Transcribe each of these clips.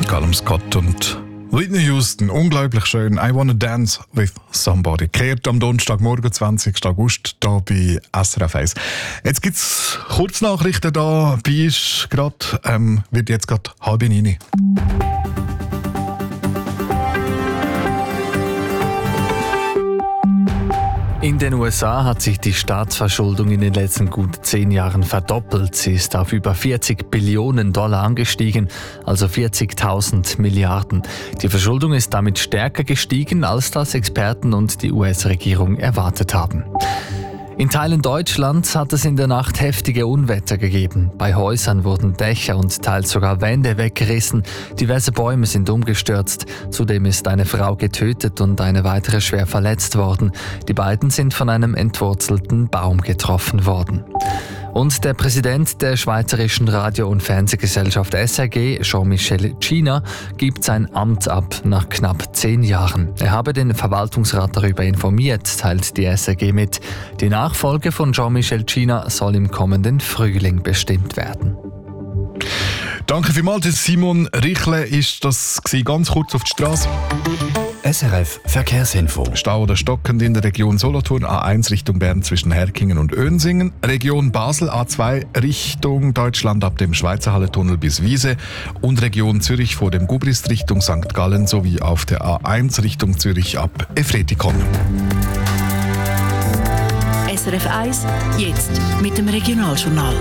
Callum Scott und Whitney Houston, unglaublich schön. I Wanna Dance with Somebody. Kehrt am Donnerstagmorgen, 20. August, hier bei SRF 1. Jetzt gibt es Kurznachrichten da. Bei uns wird jetzt gerade 8:30. In den USA hat sich die Staatsverschuldung in den letzten gut 10 Jahren verdoppelt. Sie ist auf über $40 Billionen angestiegen, also 40.000 Milliarden. Die Verschuldung ist damit stärker gestiegen, als das Experten und die US-Regierung erwartet haben. In Teilen Deutschlands hat es in der Nacht heftige Unwetter gegeben. Bei Häusern wurden Dächer und teils sogar Wände weggerissen. Diverse Bäume sind umgestürzt. Zudem ist eine Frau getötet und eine weitere schwer verletzt worden. Die beiden sind von einem entwurzelten Baum getroffen worden. Und der Präsident der Schweizerischen Radio- und Fernsehgesellschaft SRG, Jean-Michel Cina, gibt sein Amt ab nach knapp 10 Jahren. Er habe den Verwaltungsrat darüber informiert, teilt die SRG mit. Die Nachfolge von Jean-Michel Cina soll im kommenden Frühling bestimmt werden. Danke vielmals, Simon Richle ist das gewesen. Ganz kurz auf die Straße. SRF Verkehrsinfo. Stau oder stockend in der Region Solothurn, A1 Richtung Bern zwischen Herkingen und Önsingen. Region Basel, A2 Richtung Deutschland ab dem Schweizerhalle-Tunnel bis Wiese. Und Region Zürich vor dem Gubrist Richtung St. Gallen sowie auf der A1 Richtung Zürich ab Efretikon. SRF 1, jetzt mit dem Regionaljournal.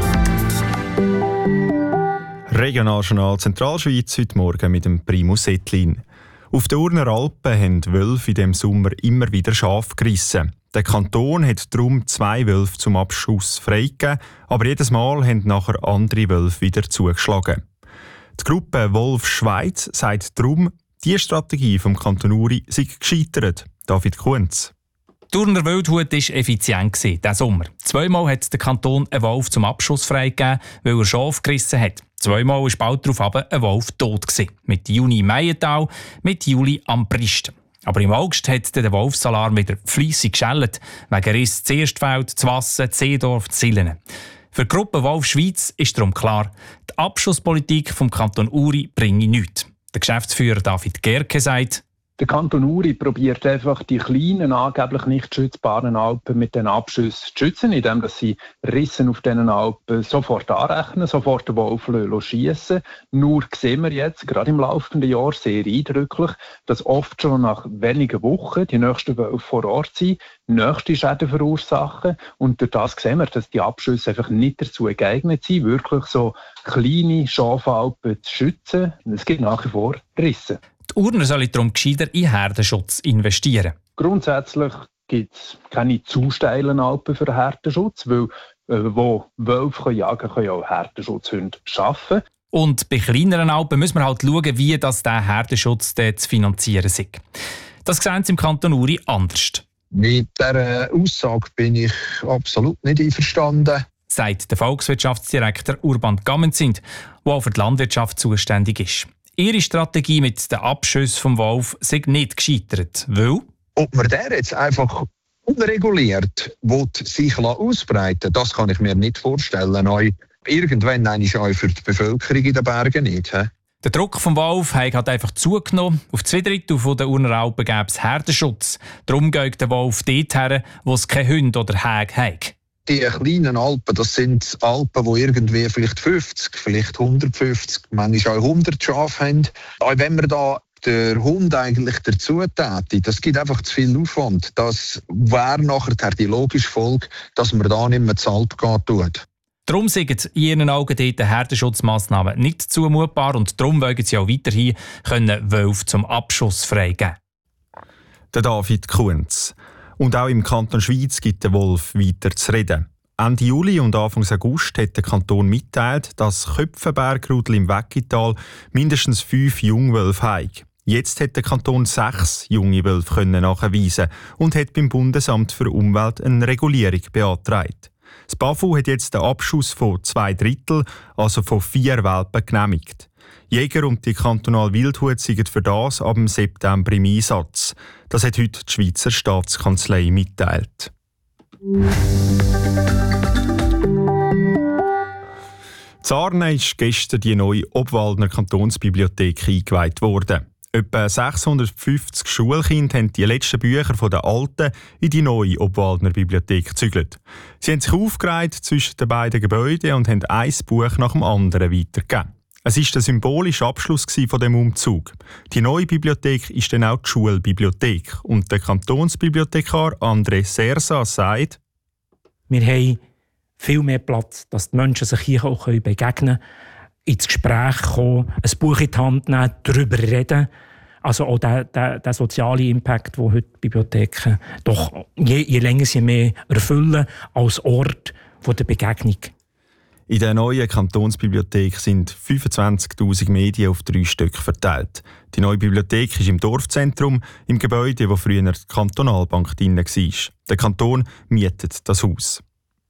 Regionaljournal Zentralschweiz heute Morgen mit dem Primus Ettlin. Auf den Urner Alpen haben Wölfe in diesem Sommer immer wieder Schafe gerissen. Der Kanton hat darum 2 Wölfe zum Abschuss freigegeben, aber jedes Mal haben nachher andere Wölfe wieder zugeschlagen. Die Gruppe Wolf Schweiz sagt darum, die Strategie vom Kanton Uri sei gescheitert. David Kunz. Die Urner Wildhut war effizient diesen Sommer. 2-mal hat der Kanton einen Wolf zum Abschuss freigegeben, weil er Schafe gerissen hat. 2-mal war bald darauf ein Wolf tot. Mit Juni im Meiental, mit Juli am Pristen. Aber im August hat der Wolfsalarm wieder fleissig geschellt, wegen Riss zu Erstfeld, zu Wassen, zu Seedorf, zu Zillenen. Für die Gruppe Wolf Schweiz ist darum klar, die Abschusspolitik vom Kanton Uri bringe nichts. Der Geschäftsführer David Gerke sagt, der Kanton Uri probiert einfach, die kleinen, angeblich nicht schützbaren Alpen mit den Abschüssen zu schützen, indem sie Rissen auf diesen Alpen sofort anrechnen, sofort den Wolf schiessen. Nur sehen wir jetzt, gerade im laufenden Jahr, sehr eindrücklich, dass oft schon nach wenigen Wochen die nächsten Wölfe vor Ort sind, nächste Schäden verursachen. Und durch das sehen wir, dass die Abschüsse einfach nicht dazu geeignet sind, wirklich so kleine Schafalpen zu schützen. Es gibt nach wie vor Risse. Die Urner sollen darum gescheiter in Herdenschutz investieren. Grundsätzlich gibt es keine zu steilen Alpen für Herdenschutz, weil wo Wölfe jagen können auch Herdenschutzhunde arbeiten. Und bei kleineren Alpen müssen wir halt schauen, wie der Herdenschutz zu finanzieren ist. Das sehen Sie im Kanton Uri anders. Mit dieser Aussage bin ich absolut nicht einverstanden, sagt der Volkswirtschaftsdirektor Urban Gammenzind, der auch für die Landwirtschaft zuständig ist. Ihre Strategie mit den Abschüssen vom Wolf sei nicht gescheitert, weil... Ob man der jetzt einfach unreguliert sich ausbreiten will, das kann ich mir nicht vorstellen. Irgendwann ist auch für die Bevölkerung in den Bergen nicht. Der Druck vom Wolf hat einfach zugenommen. Auf 2/3 der Urner Alpen gäbe es Herdenschutz. Darum geht der Wolf dorthin, wo es keine Hunde oder Häge hat. Die kleinen Alpen, das sind Alpen, die irgendwie vielleicht 50, vielleicht 150, manchmal auch 100 Schafe haben. Auch wenn man da den Hund eigentlich dazu täte, das gibt einfach zu viel Aufwand. Das wäre nachher die logische Folge, dass man da nicht mehr zu Alp tut. Darum sind in ihren Augen dort Herdenschutzmassnahmen nicht zumutbar und darum wollen sie auch weiterhin Wölfe zum Abschuss freigeben. Der David Kunz. Und auch im Kanton Schweiz gibt der Wolf weiter zu reden. Ende Juli und Anfang August hat der Kanton mitteilt, dass Köpfenbergrudel im Weckital mindestens 5 Jungwölfe hat. Jetzt hat der Kanton 6 junge Wölfe nachweisen und hat beim Bundesamt für Umwelt eine Regulierung beantragt. Das BAFU hat jetzt den Abschuss von 2/3, also von 4 Welpen, genehmigt. Jäger und die kantonale Wildhut sind für das ab dem September im Einsatz. Das hat heute die Schweizer Staatskanzlei mitteilt. Arne ist gestern die neue Obwaldner Kantonsbibliothek eingeweiht worden. Etwa 650 Schulkinder haben die letzten Bücher von der alten in die neue Obwaldner Bibliothek gezügelt. Sie haben sich aufgereiht zwischen den beiden Gebäuden und haben ein Buch nach dem anderen weitergegeben. Es war der symbolische Abschluss von dem Umzug. Die neue Bibliothek ist dann auch die Schulbibliothek. Und der Kantonsbibliothekar André Sersa sagt: Wir haben viel mehr Platz, dass die Menschen sich hier auch begegnen können, ins Gespräch kommen, ein Buch in die Hand nehmen, darüber reden. Also auch der soziale Impact, den heute die Bibliotheken doch je länger sie mehr erfüllen, als Ort der Begegnung. In der neuen Kantonsbibliothek sind 25'000 Medien auf 3 Stücke verteilt. Die neue Bibliothek ist im Dorfzentrum, im Gebäude, wo früher die Kantonalbank drin war. Der Kanton mietet das Haus.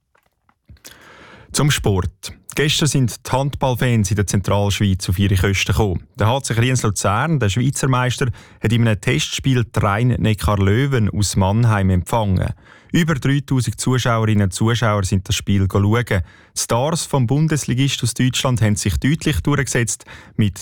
Zum Sport. Gestern sind die Handballfans in der Zentralschweiz auf ihre Kosten gekommen. Der HC Kriens-Luzern, der Schweizer Meister, hat in einem Testspiel die Rhein-Neckar Löwen aus Mannheim empfangen. Über 3000 Zuschauerinnen und Zuschauer sind das Spiel schauen. Die Stars vom Bundesligist aus Deutschland haben sich deutlich durchgesetzt mit